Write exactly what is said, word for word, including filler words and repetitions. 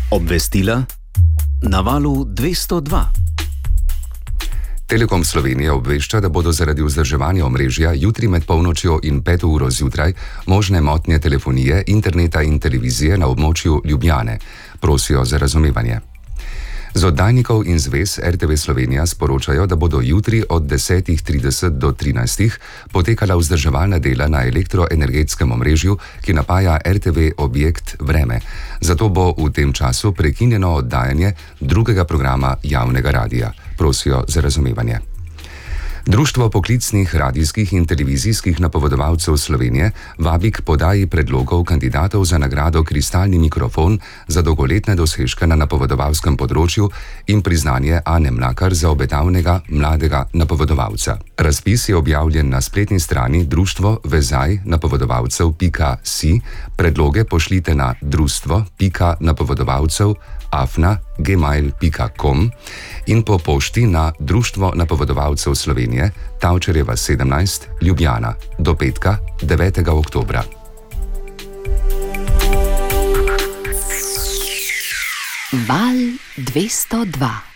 Obvestila na valu dvesto dva. Telekom Slovenije obvešča, da bodo zaradi vzdrževanja omrežja jutri med polnočjo in peto uro zjutraj možne motnje telefonije, interneta in televizije na območju Ljubljane. Prosijo za razumevanje. Z oddajnikov in zvez R T V Slovenija sporočajo, da bodo jutri od desetih trideset do trinajstih potekala vzdrževalna dela na elektroenergetskem omrežju, ki napaja R T V objekt Vreme. Zato bo v tem času prekinjeno oddajanje drugega programa javnega radija. Prosijo za razumevanje. Društvo poklicnih radijskih in televizijskih napovedovalcev Slovenije vabi k podaji predlogov kandidatov za nagrado Kristalni mikrofon za dolgoletne dosežke na napovedovalskem področju in priznanje Ane Mlakar za obetavnega mladega napovedovalca. Razpis je objavljen na spletni strani društvo vezaj napovedovalcev pika si. Predloge pošljite na društvo pika napovedovalcev afna gmail pika com in po pošti na Društvo napovedovalcev Slovenije, Tavčarjeva sedemnajst, Ljubljana, do petka, devetega oktobra. Val dvesto dva.